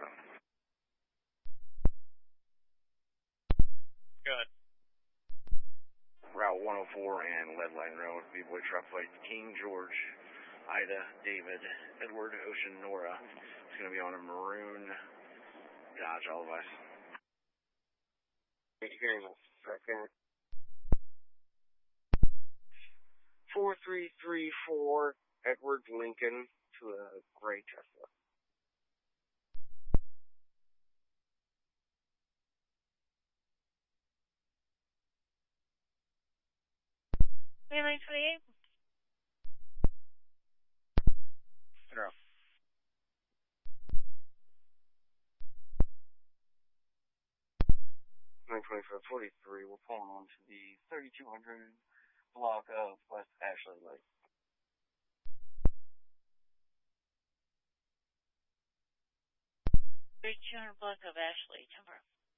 7. Good. Route 104 and Leadline Road, B-Boy Truck Fight, King George, Ida, David, Edward, Ocean, Nora. It's going to be on a maroon Dodge Elvis. Here in a second. 4334 Edward Lincoln to a gray Tesla. Line 28. Zero. 92543, we're pulling on to the 3200 block of West Ashley Lake. Block of Ashley, Timber.